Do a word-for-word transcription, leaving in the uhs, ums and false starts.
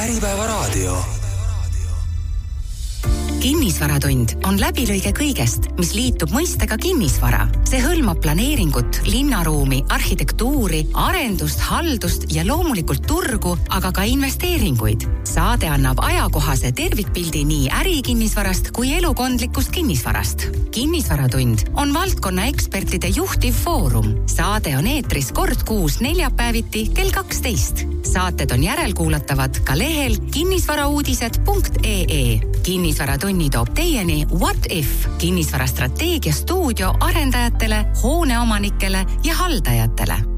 Äripäevaraadio. Kinnisvaratund on läbilõige kõigest, mis liitub mõistega kinnisvara. See hõlmab planeeringut, linnaruumi, arhitektuuri, arendust, haldust ja loomulikult turgu, aga ka investeeringuid. Saade annab ajakohase tervikpildi nii ärikinnisvarast kui elukondlikust kinnisvarast. Kinnisvaratund on valdkonna ekspertide juhtiv foorum. Saade on eetris kord kuus neljapäeviti kell kaksteist. Saated on järelkuulatavad ka lehel kinnisvarauudised punkt ee. Kinnisvaratunni toob teieni What If, kinnisvarastrateegia stuudio arendajatele, hooneomanikele ja haldajatele.